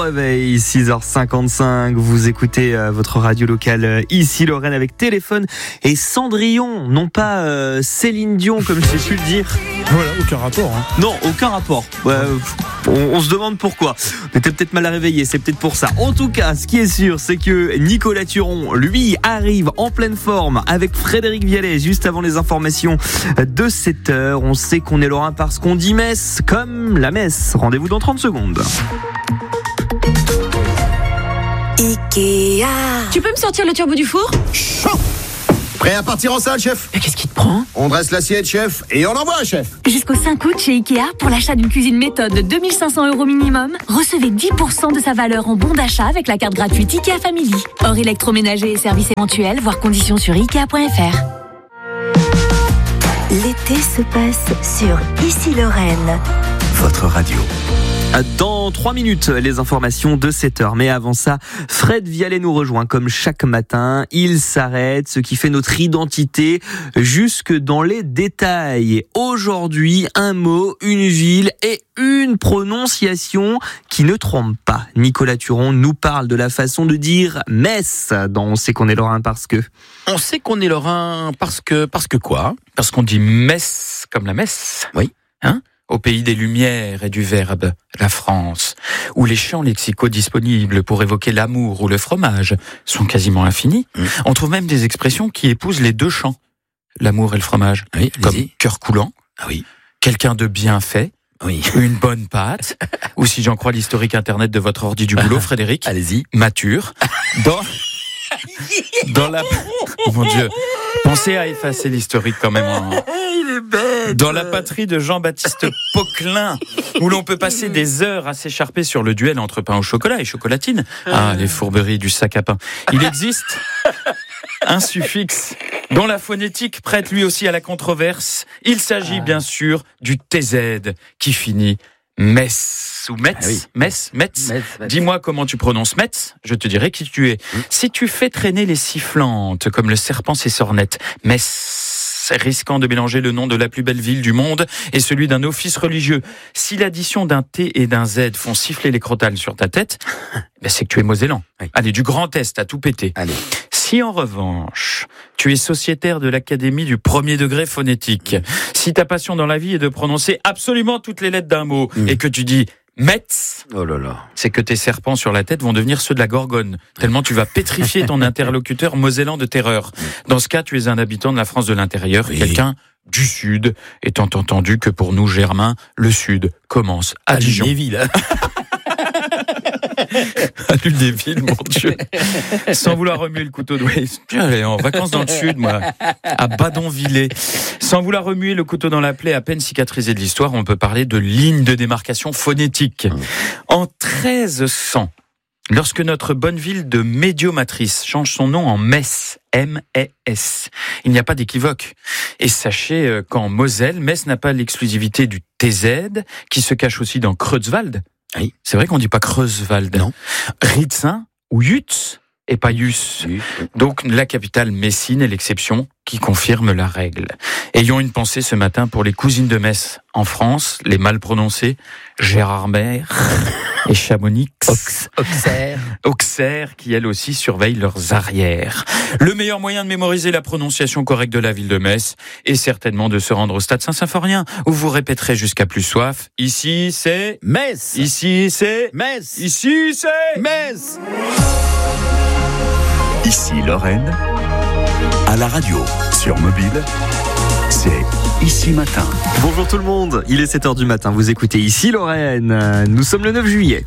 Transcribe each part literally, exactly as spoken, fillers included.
réveil, six heures cinquante-cinq, vous écoutez euh, votre radio locale euh, ici Lorraine avec Téléphone et Cendrillon, non pas euh, Céline Dion comme j'ai pu le dire. Voilà, aucun rapport. Hein. Non, aucun rapport. Ouais, on, on se demande pourquoi. On était peut-être mal réveillé, c'est peut-être pour ça. En tout cas, ce qui est sûr, c'est que Nicolas Turon, lui, arrive en pleine forme avec Frédéric Vialet juste avant les informations de sept heures. On sait qu'on est lorrain parce qu'on dit messe comme la messe. Rendez-vous dans trente secondes. Ikea. Tu peux me sortir le turbo du four ? Chaud. Prêt à partir en salle, chef ? Mais qu'est-ce qui te prend ? On dresse l'assiette, chef, et on envoie, chef. Jusqu'au cinq août chez Ikea, pour l'achat d'une cuisine méthode de deux mille cinq cents euros minimum, recevez dix pour cent de sa valeur en bon d'achat avec la carte gratuite Ikea Family. Hors électroménager et services éventuels, voire conditions sur ikea point f r. L'été se passe sur Ici Lorraine. Votre radio. Dans trois minutes, les informations de sept heures. Mais avant ça, Fred Vialet nous rejoint comme chaque matin. Il s'arrête, ce qui fait notre identité jusque dans les détails. Aujourd'hui, un mot, une ville et une prononciation qui ne trompe pas. Nicolas Turon nous parle de la façon de dire messe. On sait qu'on est lorrain parce que... On sait qu'on est lorrain parce que... Parce que quoi ? Parce qu'on dit messe comme la messe. Oui. Hein ? Au pays des lumières et du verbe, la France, où les champs lexicaux disponibles pour évoquer l'amour ou le fromage sont quasiment infinis. Mmh. On trouve même des expressions qui épousent les deux champs, l'amour et le fromage, oui, comme cœur coulant, ah oui. quelqu'un de bien fait, oui. une bonne pâte, ou si j'en crois l'historique internet de votre ordi du boulot, Frédéric, allez-y, mature, dans... Dans la... Oh mon Dieu. Pensez à effacer l'historique quand même. Hein. Il est bête. Dans la patrie de Jean-Baptiste Poquelin, où l'on peut passer des heures à s'écharper sur le duel entre pain au chocolat et chocolatine. Ah, les fourberies du sac à pain. Il existe un suffixe dont la phonétique prête lui aussi à la controverse. Il s'agit bien sûr du T Z qui finit Metz ou Metz, ah oui. Metz, Metz. Metz, Metz. Dis-moi comment tu prononces Metz, je te dirai qui tu es. Mmh. Si tu fais traîner les sifflantes comme le serpent ses sornettes, Metz, risquant de mélanger le nom de la plus belle ville du monde et celui d'un office religieux. Si l'addition d'un T et d'un Z font siffler les crotales sur ta tête, ben c'est que tu es mosellan. Oui. Allez, du Grand Est à tout péter. Allez. Si en revanche, tu es sociétaire de l'Académie du premier degré phonétique, mmh. si ta passion dans la vie est de prononcer absolument toutes les lettres d'un mot mmh. et que tu dis Metz, oh là là. c'est que tes serpents sur la tête vont devenir ceux de la Gorgone, tellement tu vas pétrifier ton interlocuteur mosellan de terreur. Dans ce cas, tu es un habitant de la France de l'intérieur, oui. quelqu'un du Sud, étant entendu que pour nous Germains, le Sud commence à, à Dijon. À Lunéville, mon Dieu. Sans vouloir remuer le couteau de J'allais en vacances dans le sud, moi, à Badonvillers. Sans vouloir remuer le couteau dans la plaie à peine cicatrisée de l'histoire, on peut parler de ligne de démarcation phonétique. En treize cents, lorsque notre bonne ville de Médiomatrice change son nom en Metz, M E S, il n'y a pas d'équivoque. Et sachez qu'en Moselle, Metz n'a pas l'exclusivité du T Z, qui se cache aussi dans Creuzwald. Oui. C'est vrai qu'on dit pas Creuzwald. Non. Ritzin ou Jutz et pas Jus. Oui. Donc la capitale Messine est l'exception qui confirme la règle. Ayons une pensée ce matin pour les cousines de Metz en France, les mal prononcées, Gérardmer et Chamonix. Auxerre. Auxerre. Auxerre, qui elles aussi surveillent leurs arrières. Le meilleur moyen de mémoriser la prononciation correcte de la ville de Metz est certainement de se rendre au stade Saint-Symphorien, où vous répéterez jusqu'à plus soif. Ici, c'est Metz. Ici, c'est Metz. Ici, c'est Metz. Ici Lorraine, à la radio, sur mobile, c'est Ici Matin. Bonjour tout le monde, il est sept heures du matin, vous écoutez Ici Lorraine, nous sommes le neuf juillet.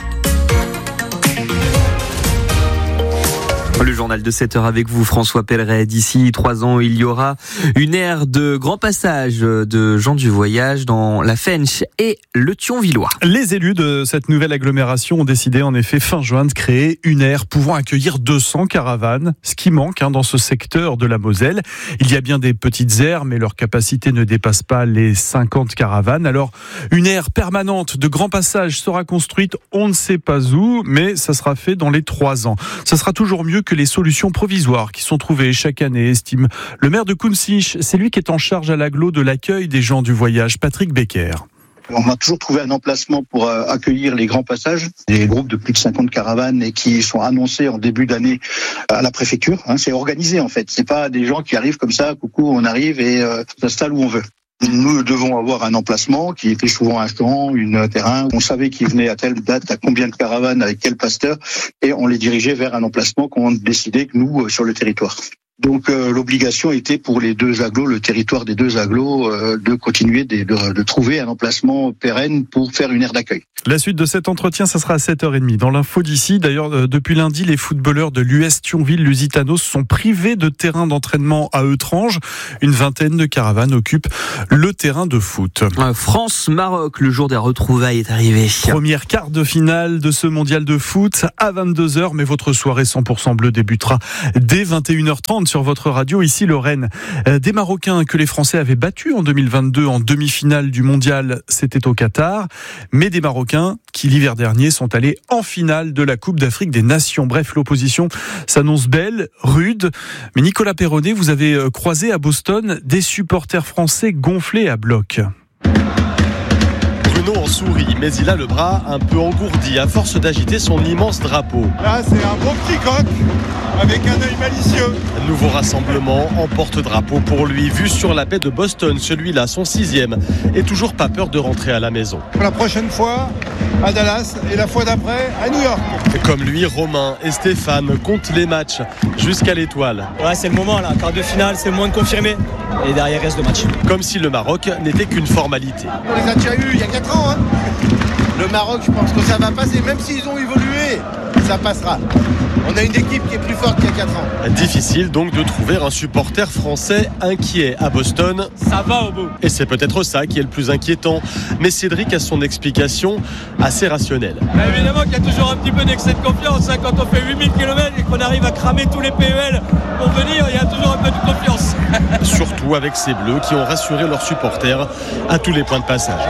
Le journal de sept heures avec vous, François Pelleret. D'ici trois ans, il y aura une aire de grand passage de gens du voyage dans la Fench et le Thionvillois. Les élus de cette nouvelle agglomération ont décidé en effet fin juin de créer une aire pouvant accueillir deux cents caravanes, ce qui manque hein, dans ce secteur de la Moselle. Il y a bien des petites aires, mais leur capacité ne dépasse pas les cinquante caravanes. Alors, une aire permanente de grand passage sera construite, on ne sait pas où, mais ça sera fait dans les trois ans. Ça sera toujours mieux que les solutions provisoires qui sont trouvées chaque année, estime le maire de Kunzich. C'est lui qui est en charge à l'agglo de l'accueil des gens du voyage, Patrick Becker. On a toujours trouvé un emplacement pour euh, accueillir les grands passages, des groupes de plus de cinquante caravanes et qui sont annoncés en début d'année à la préfecture. Hein, c'est organisé en fait, c'est pas des gens qui arrivent comme ça, coucou, on arrive et euh, on s'installe où on veut. Nous devons avoir un emplacement qui était souvent un champ, un terrain. On savait qui venait à telle date, à combien de caravanes, avec quel pasteur, et on les dirigeait vers un emplacement qu'on décidait que nous, sur le territoire. Donc euh, l'obligation était pour les deux agglos, le territoire des deux agglos, euh, de continuer de, de, de trouver un emplacement pérenne pour faire une aire d'accueil. La suite de cet entretien, ça sera à sept heures trente dans l'info d'ici. D'ailleurs, euh, depuis lundi, les footballeurs de l'U S Thionville-Lusitanos sont privés de terrain d'entraînement à Eutrange. Une vingtaine de caravanes occupent le terrain de foot. Euh, France-Maroc, le jour des retrouvailles est arrivé. Première quart de finale de ce mondial de foot à vingt-deux heures, mais votre soirée cent pour cent bleu débutera dès vingt et une heures trente. Sur votre radio, ici Lorraine. Des Marocains que les Français avaient battus en deux mille vingt-deux en demi-finale du mondial, c'était au Qatar. Mais des Marocains qui l'hiver dernier sont allés en finale de la Coupe d'Afrique des Nations. Bref, l'opposition s'annonce belle, rude. Mais Nicolas Perronnet, vous avez croisé à Boston des supporters français gonflés à bloc. Bruno en sourit, mais il a le bras un peu engourdi à force d'agiter son immense drapeau. Là, c'est un beau petit coq avec un œil malicieux. Nouveau rassemblement en porte-drapeau pour lui, vu sur la baie de Boston, celui-là, son sixième, et toujours pas peur de rentrer à la maison. La prochaine fois à Dallas et la fois d'après à New York. Comme lui, Romain et Stéphane comptent les matchs jusqu'à l'étoile. Ouais, c'est le moment là, quart de finale, c'est le moment de confirmer. Et derrière reste le match. Comme si le Maroc n'était qu'une formalité. On les a déjà eu il y a quatre ans. Hein. Le Maroc, je pense que ça va passer, même s'ils ont évolué, ça passera. On a une équipe qui est plus forte qu'il y a quatre ans. Difficile donc de trouver un supporter français inquiet à Boston. Ça va au bout. Et c'est peut-être ça qui est le plus inquiétant. Mais Cédric a son explication assez rationnelle. Bah évidemment qu'il y a toujours un petit peu d'excès de confiance. Hein, quand on fait huit mille kilomètres et qu'on arrive à cramer tous les P E L pour venir, il y a toujours un peu de confiance. Surtout avec ces Bleus qui ont rassuré leurs supporters à tous les points de passage.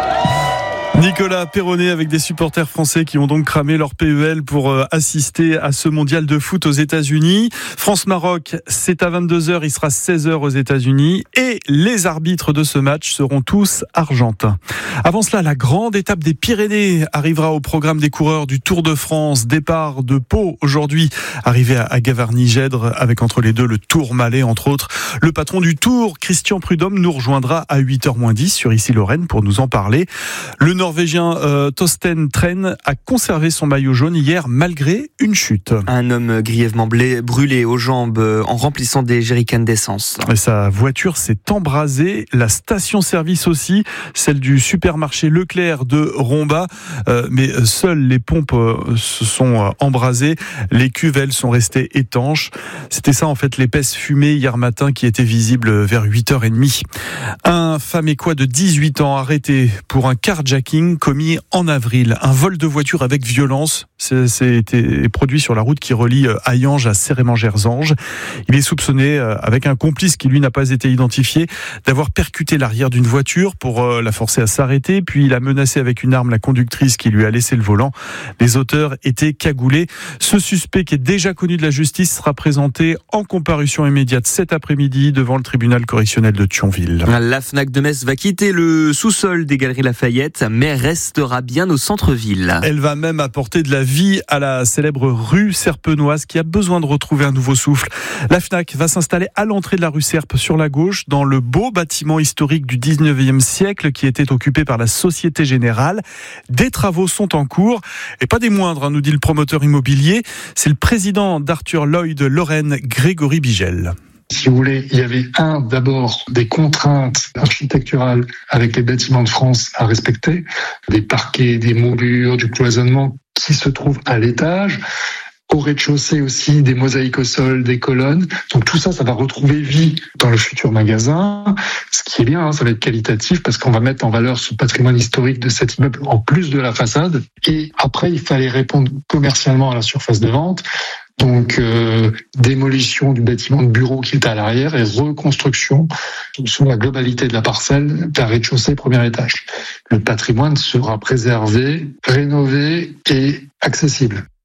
Nicolas Perronnet avec des supporters français qui ont donc cramé leur P E L pour assister à ce mondial de foot aux États-Unis. France-Maroc, c'est à vingt-deux heures, il sera seize heures aux États-Unis et les arbitres de ce match seront tous argentins. Avant cela, la grande étape des Pyrénées arrivera au programme des coureurs du Tour de France. Départ de Pau aujourd'hui, arrivé à Gavarnie-Gèdre avec entre les deux le Tourmalet entre autres. Le patron du Tour, Christian Prudhomme, nous rejoindra à huit heures moins dix sur Ici Lorraine pour nous en parler. Le Norvégien euh, Torsten Tren a conservé son maillot jaune hier malgré une chute. Un homme grièvement blé, brûlé aux jambes euh, en remplissant des jerrycans d'essence. Et sa voiture s'est embrasée, la station-service aussi, celle du supermarché Leclerc de Romba, euh, mais seules les pompes euh, se sont euh, embrasées, les cuves elles sont restées étanches. C'était ça en fait l'épaisse fumée hier matin qui était visible vers huit heures trente. Un Famécois de dix-huit ans arrêté pour un carjacking commis en avril. Un vol de voiture avec violence. C'est, c'est été produit sur la route qui relie Hayange à Cérémant-Gerzange. Il est soupçonné, avec un complice qui lui n'a pas été identifié, d'avoir percuté l'arrière d'une voiture pour la forcer à s'arrêter. Puis il a menacé avec une arme la conductrice qui lui a laissé le volant. Les auteurs étaient cagoulés. Ce suspect qui est déjà connu de la justice sera présenté en comparution immédiate cet après-midi devant le tribunal correctionnel de Thionville. La Fnac de Metz va quitter le sous-sol des Galeries Lafayette, mais restera bien au centre-ville. Elle va même apporter de la vie à la célèbre rue Serpenoise qui a besoin de retrouver un nouveau souffle. La Fnac va s'installer à l'entrée de la rue Serpe sur la gauche dans le beau bâtiment historique du dix-neuvième siècle qui était occupé par la Société Générale. Des travaux sont en cours et pas des moindres, nous dit le promoteur immobilier. C'est le président d'Arthur Lloyd Lorraine, Grégory Bigel. Si vous voulez, il y avait un, d'abord, des contraintes architecturales avec les bâtiments de France à respecter, des parquets, des moulures, du cloisonnement qui se trouvent à l'étage. Au rez-de-chaussée aussi, des mosaïques au sol, des colonnes. Donc tout ça, ça va retrouver vie dans le futur magasin. Ce qui est bien, hein, ça va être qualitatif parce qu'on va mettre en valeur ce patrimoine historique de cet immeuble en plus de la façade. Et après, il fallait répondre commercialement à la surface de vente. Donc, euh, démolition du bâtiment de bureau qui est à l'arrière et reconstruction sur la globalité de la parcelle d'un rez-de-chaussée, premier étage. Le patrimoine sera préservé, rénové et accessible.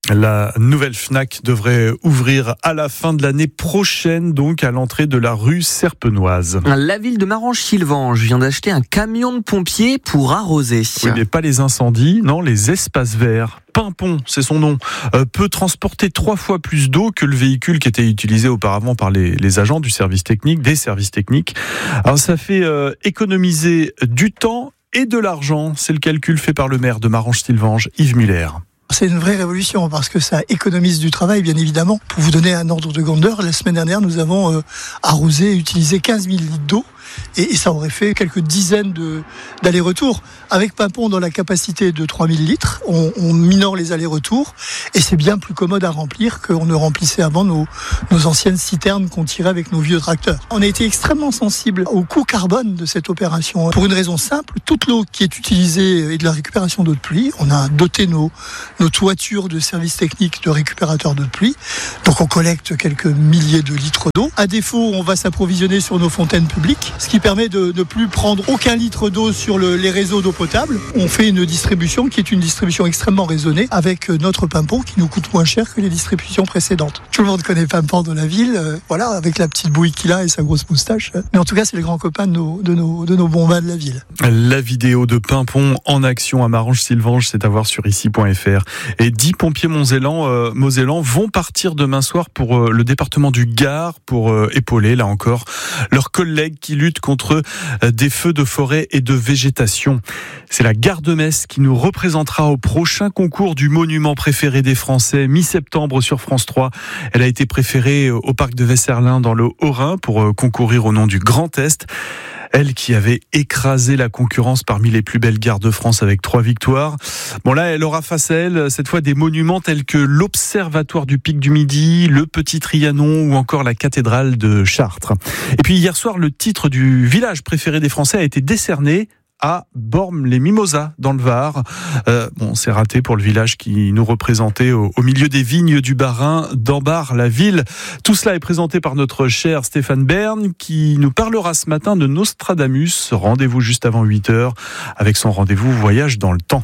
La nouvelle Fnac devrait ouvrir à la fin de l'année prochaine, donc à l'entrée de la rue Serpenoise. La ville de Marange-Sylvange vient d'acheter un camion de pompiers pour arroser. Oui, mais pas les incendies, non, les espaces verts. Pimpon, c'est son nom, euh, peut transporter trois fois plus d'eau que le véhicule qui était utilisé auparavant par les, les agents du service technique, des services techniques. Alors ça fait euh, économiser du temps et de l'argent. C'est le calcul fait par le maire de Marange-Sylvange, Yves Muller. C'est une vraie révolution parce que ça économise du travail, bien évidemment. Pour vous donner un ordre de grandeur, la semaine dernière, nous avons euh, arrosé et utilisé quinze mille litres d'eau. Et, et ça aurait fait quelques dizaines de, d'allers-retours. Avec Pimpon, dans la capacité de trois mille litres, on, on minore les allers-retours et c'est bien plus commode à remplir qu'on ne remplissait avant nos, nos anciennes citernes qu'on tirait avec nos vieux tracteurs. On a été extrêmement sensible au coût carbone de cette opération pour une raison simple. Toute l'eau qui est utilisée est de la récupération d'eau de pluie. On a doté nos, nos toitures de services techniques de récupérateurs d'eau de pluie. Donc on collecte quelques milliers de litres d'eau. À défaut, on va s'approvisionner sur nos fontaines publiques, ce qui permet de ne plus prendre aucun litre d'eau sur le, les réseaux d'eau potable. On fait une distribution qui est une distribution extrêmement raisonnée avec notre Pimpon qui nous coûte moins cher que les distributions précédentes. Tout le monde connaît Pimpon dans la ville, euh, voilà, avec la petite bouille qu'il a et sa grosse moustache. Mais en tout cas, c'est le grand copain de nos, de nos, de nos bombas de la ville. La vidéo de Pimpon en action à Marange-Sylvange, c'est à voir sur ici point f r. Et dix pompiers mosellans, euh, mosellans vont partir demain soir pour euh, le département du Gard pour euh, épauler, là encore, leurs collègues qui luttent contre des feux de forêt et de végétation. C'est la Garde-Messe qui nous représentera au prochain concours du monument préféré des Français, mi-septembre sur France trois. Elle a été préférée au parc de Vesserlin dans le Haut-Rhin pour concourir au nom du Grand Est. Elle qui avait écrasé la concurrence parmi les plus belles gares de France avec trois victoires. Bon là, elle aura face à elle cette fois des monuments tels que l'Observatoire du Pic du Midi, le Petit Trianon ou encore la cathédrale de Chartres. Et puis hier soir, le titre du village préféré des Français a été décerné à Bormes-les-Mimosas dans le Var. Euh, bon, c'est raté pour le village qui nous représentait au, au milieu des vignes du Bas-Rhin, d'Ambar, la ville. Tout cela est présenté par notre cher Stéphane Bern qui nous parlera ce matin de Nostradamus. Rendez-vous juste avant huit heures avec son rendez-vous voyage dans le temps.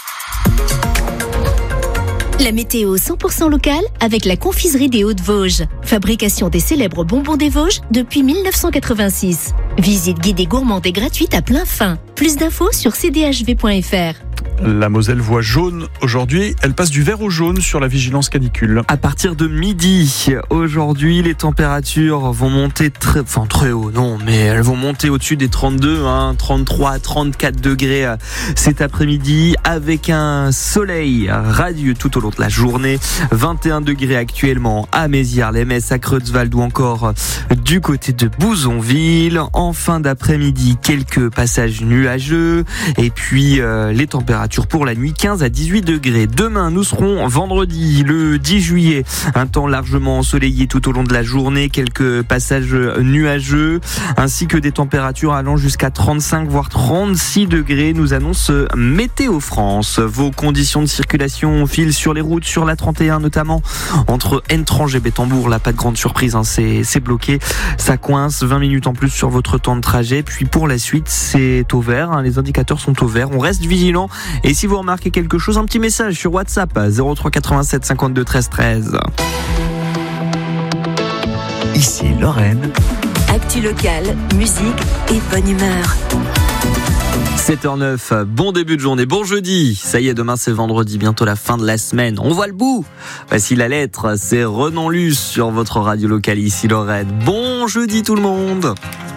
La météo cent pour cent locale avec la confiserie des Hauts-de-Vosges. Fabrication des célèbres bonbons des Vosges depuis mille neuf cent quatre-vingt-six. Visite guidée gourmande et gratuite à plein fin. Plus d'infos sur c d h v point f r. La Moselle voit jaune aujourd'hui, elle passe du vert au jaune sur la vigilance canicule. À partir de midi, aujourd'hui, les températures vont monter très, enfin très haut, non, mais elles vont monter au-dessus des trente-deux, hein, trente-trois, trente-quatre degrés cet après-midi, avec un soleil radieux tout au long de la journée. vingt et un degrés actuellement à Mézières, les Metz, à Creutzwald ou encore du côté de Bouzonville. En fin d'après-midi, quelques passages nuageux et puis euh, les températures pour la nuit, quinze à dix-huit degrés. Demain, nous serons vendredi, le dix juillet. Un temps largement ensoleillé tout au long de la journée, quelques passages nuageux, ainsi que des températures allant jusqu'à trente-cinq voire trente-six degrés, nous annonce Météo France. Vos conditions de circulation filent sur les routes, sur la trente et un notamment, entre Entrange et Bétambourg. Là, pas de grande surprise, hein, c'est, c'est bloqué. Ça coince, vingt minutes en plus sur votre temps de trajet. Puis pour la suite, c'est au vert, hein, les indicateurs sont au vert. On reste vigilant. Et si vous remarquez quelque chose, un petit message sur WhatsApp zéro trois quatre-vingt-sept cinquante-deux treize treize. Ici Lorraine. Actu locale, musique et bonne humeur. sept heures neuf, bon début de journée, bon jeudi. Ça y est, demain c'est vendredi, bientôt la fin de la semaine. On voit le bout. Voici la lettre, c'est Renan Luce sur votre radio locale ici Lorraine. Bon jeudi tout le monde.